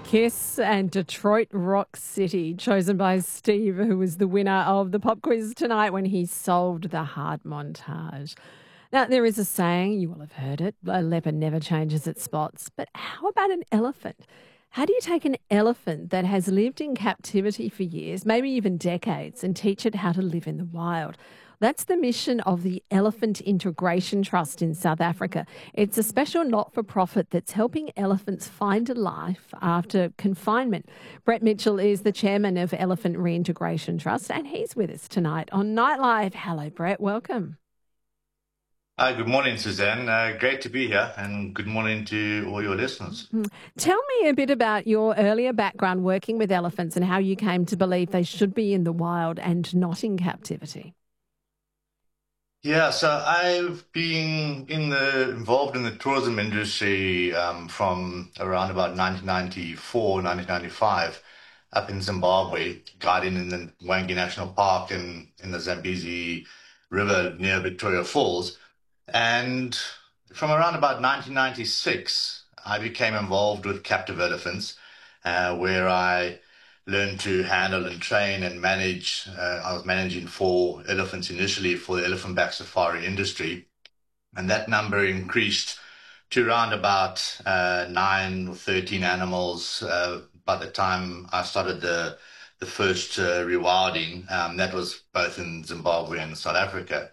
Kiss and Detroit Rock City, chosen by Steve, who was the winner of the pop quiz tonight when he solved the hard montage. Now, there is a saying, you will have heard it, a leopard never changes its spots. But how about an elephant? How do you take an elephant that has lived in captivity for years, maybe even decades, and teach it how to live in the wild? That's the mission of the Elephant Integration Trust in South Africa. It's a special not-for-profit that's helping elephants find a life after confinement. Brett Mitchell is the chairman of Elephant Reintegration Trust, and he's with us tonight on Nightlife. Hello, Brett. Welcome. Good morning, Suzanne. Great to be here, and good morning to all your listeners. Tell me a bit about your earlier background working with elephants and how you came to believe they should be in the wild and not in captivity. Yeah, so I've been involved in the tourism industry from around about 1994, 1995, up in Zimbabwe, guiding in the Mwangi National Park and in the Zambezi River near Victoria Falls. And from around about 1996, I became involved with captive elephants, where I learned to handle and train and manage. I was managing 4 elephants initially for the elephant back safari industry, and that number increased to around about 9 or 13 animals by the time I started the first rewilding. That was both in Zimbabwe and South Africa.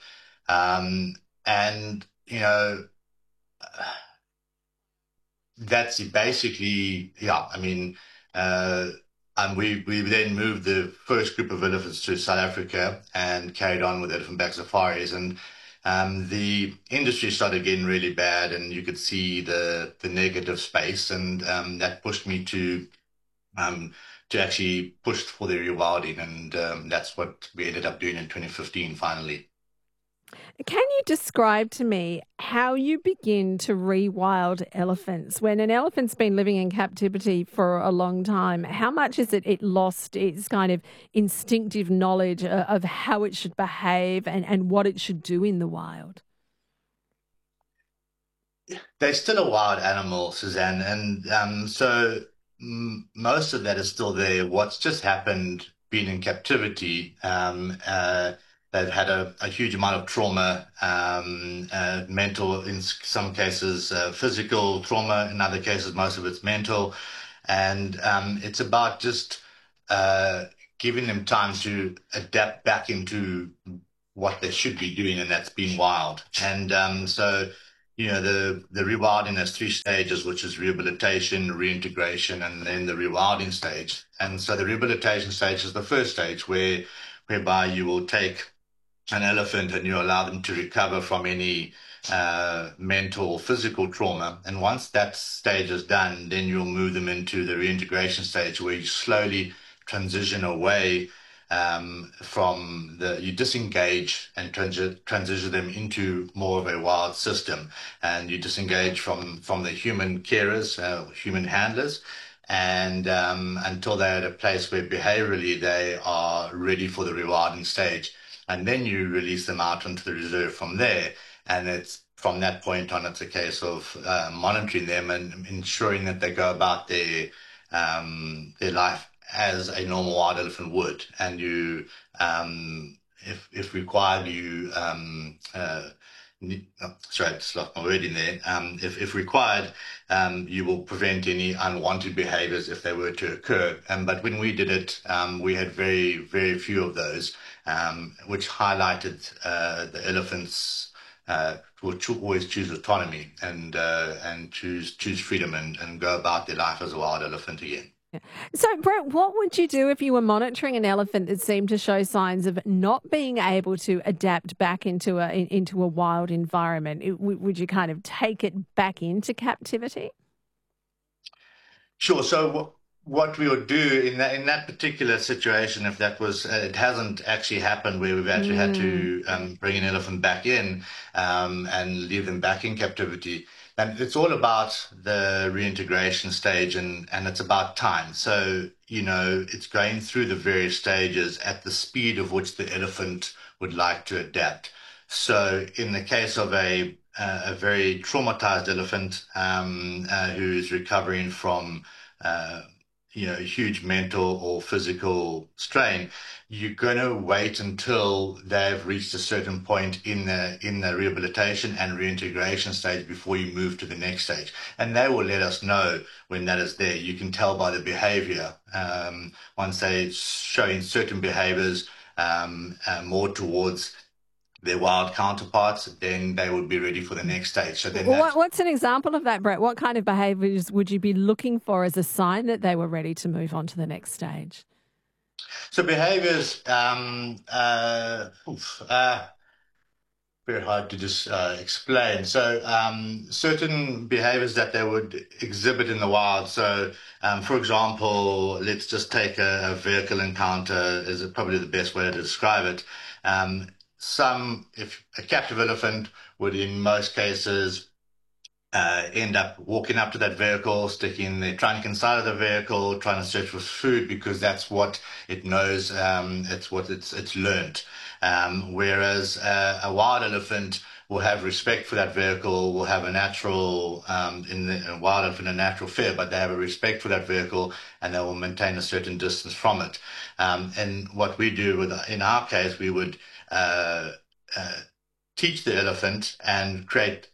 And, you know, that's basically, yeah, I mean, and we then moved the first group of elephants to South Africa and carried on with elephant back safaris. And the industry started getting really bad, and you could see the negative space, and that pushed me to actually push for the rewilding, and that's what we ended up doing in 2015 finally. Can you describe to me how you begin to rewild elephants? When an elephant's been living in captivity for a long time, how much is it lost its kind of instinctive knowledge of how it should behave and what it should do in the wild? They're still a wild animal, Suzanne, and so most of that is still there. What's just happened being in captivity, they've had a huge amount of trauma, mental, in some cases, physical trauma. In other cases, most of it's mental. And it's about just giving them time to adapt back into what they should be doing, and that's being wild. And so, you know, the rewilding has 3 stages, which is rehabilitation, reintegration, and then the rewilding stage. And so the rehabilitation stage is the first stage whereby you will take an elephant and you allow them to recover from any mental or physical trauma. And once that stage is done, then you'll move them into the reintegration stage, where you slowly transition away you disengage and transition them into more of a wild system, and you disengage from the human carers, human handlers, and until they're at a place where behaviorally they are ready for the rewilding stage. And then you release them out into the reserve from there. And it's from that point on, it's a case of monitoring them and ensuring that they go about their life as a normal wild elephant would. And you, if required, sorry, I just lost my word in there. If required, you will prevent any unwanted behaviors if they were to occur. But when we did it, we had very, very few of those, which highlighted the elephants will always choose autonomy and choose freedom and go about their life as a wild elephant again. So, Brett, what would you do if you were monitoring an elephant that seemed to show signs of not being able to adapt back into a wild environment? Would you kind of take it back into captivity? Sure. So what we would do in that particular situation, if that was, it hasn't actually happened where we've actually had to bring an elephant back in and leave them back in captivity. And it's all about the reintegration stage, and it's about time. So, you know, it's going through the various stages at the speed of which the elephant would like to adapt. So in the case of a very traumatized elephant who's recovering from huge mental or physical strain, you're going to wait until they've reached a certain point in the rehabilitation and reintegration stage before you move to the next stage. And they will let us know when that is there. You can tell by the behavior. Once they're showing certain behaviors more towards their wild counterparts, then they would be ready for the next stage. So then that What's an example of that, Brett? What kind of behaviours would you be looking for as a sign that they were ready to move on to the next stage? so behaviors very hard to just explain. So certain behaviors that they would exhibit in the wild. So for example, let's just take a vehicle encounter is probably the best way to describe it. If a captive elephant would in most cases end up walking up to that vehicle, sticking their trunk inside of the vehicle, trying to search for food because that's what it knows. It's what it's learned. Whereas a wild elephant will have respect for that vehicle, will have a natural, in the wild elephant, a natural fear, but they have a respect for that vehicle and they will maintain a certain distance from it. And what we do in our case, we would uh, teach the elephant and create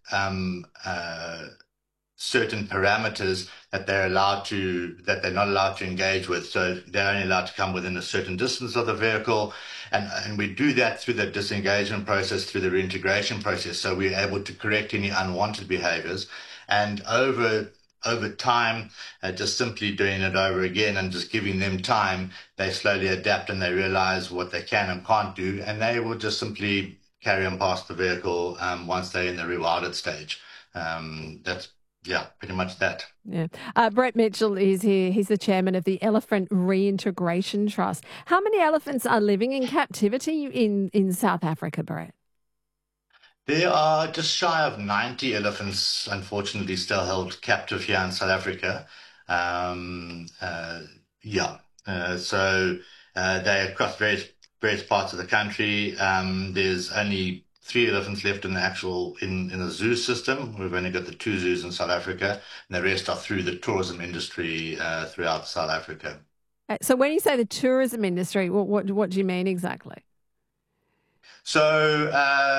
certain parameters that they're not allowed to engage with. So they're only allowed to come within a certain distance of the vehicle. And we do that through the disengagement process, through the reintegration process. So we're able to correct any unwanted behaviors. And over time, just simply doing it over again and just giving them time, they slowly adapt and they realize what they can and can't do. And they will just simply carry on past the vehicle once they're in the rewilded stage. That's pretty much that. Yeah. Brett Mitchell is here. He's the chairman of the Elephant Reintegration Trust. How many elephants are living in captivity in South Africa, Brett? There are just shy of 90 elephants, unfortunately, still held captive here in South Africa. Um, uh, yeah, so they're across various parts of the country. There's only three elephants left in the zoo system. We've only got the two zoos in South Africa, and the rest are through the tourism industry throughout South Africa. So when you say the tourism industry, what do you mean exactly? So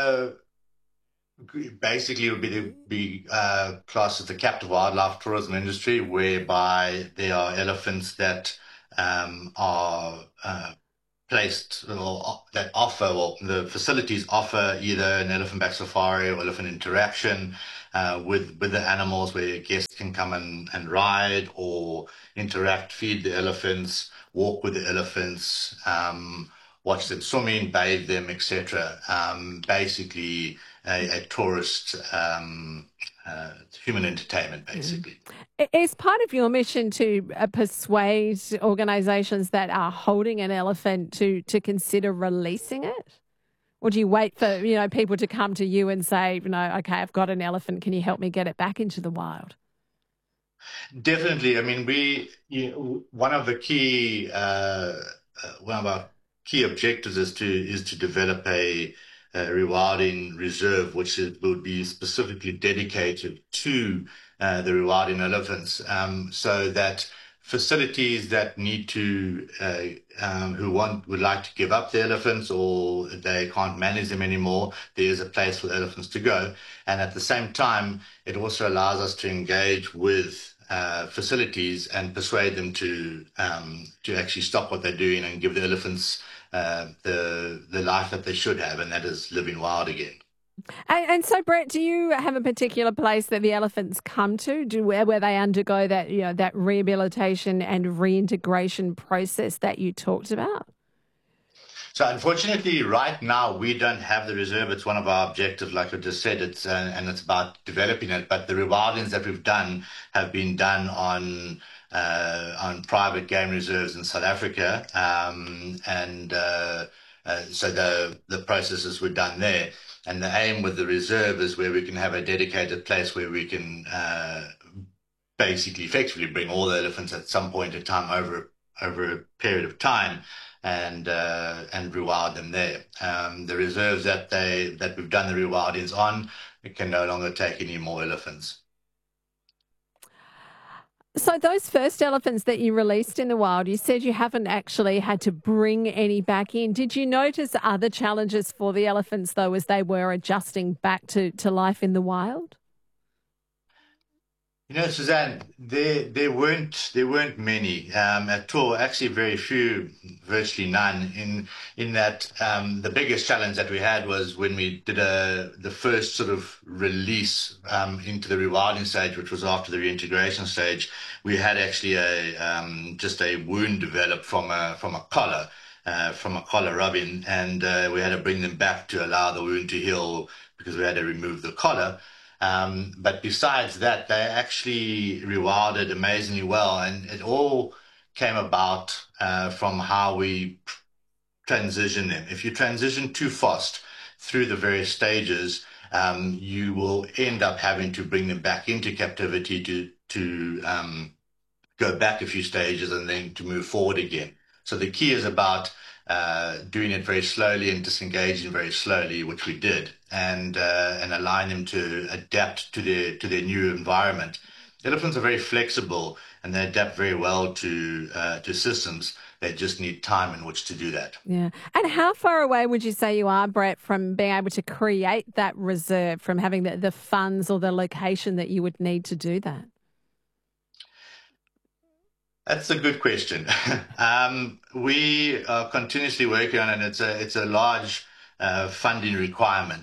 basically, it would be classed as the captive wildlife tourism industry, whereby there are elephants that are placed or that offer, or the facilities offer either an elephant back safari or elephant interaction with the animals, where guests can come and ride or interact, feed the elephants, walk with the elephants, watch them swimming, bathe them, etc. Basically, a tourist human entertainment, basically. Is part of your mission to persuade organisations that are holding an elephant to consider releasing it? Or do you wait for, people to come to you and say, okay, I've got an elephant, can you help me get it back into the wild? Definitely. I mean, one of our key objectives is to develop a rewilding reserve, would be specifically dedicated to the rewilding elephants, so that facilities that need to would like to give up the elephants or they can't manage them anymore, there is a place for the elephants to go. And at the same time, it also allows us to engage with facilities and persuade them to actually stop what they're doing and give the elephants the life that they should have, and that is living wild again. And so, Brett, do you have a particular place that the elephants come to, where they undergo that that rehabilitation and reintegration process that you talked about? So unfortunately, right now we don't have the reserve. It's one of our objectives, like I just said. And it's about developing it. But the rewildings that we've done have been done on private game reserves in South Africa, and so the processes were done there. And the aim with the reserve is where we can have a dedicated place where we can basically effectively bring all the elephants at some point in time over a period of time and rewild them there. The reserves that we've done the rewildings on, it can no longer take any more elephants. So, those first elephants that you released in the wild, you said you haven't actually had to bring any back in. Did you notice other challenges for the elephants, though, as they were adjusting back to life in the wild? Suzanne, there weren't many at all. Actually, very few, virtually none. In that, the biggest challenge that we had was when we did the first sort of release into the rewilding stage, which was after the reintegration stage. We had actually a just a wound developed from a collar rubbing, and we had to bring them back to allow the wound to heal because we had to remove the collar. But besides that, they actually rewilded amazingly well, and it all came about from how we transition them. If you transition too fast through the various stages, you will end up having to bring them back into captivity to go back a few stages and then to move forward again. So the key is about doing it very slowly and disengaging very slowly, which we did, and allowing them to adapt to their new environment. Elephants are very flexible and they adapt very well to systems. They just need time in which to do that. Yeah. And how far away would you say you are, Brett, from being able to create that reserve, from having the funds or the location that you would need to do that? That's a good question. We are continuously working on it. It's a large funding requirement.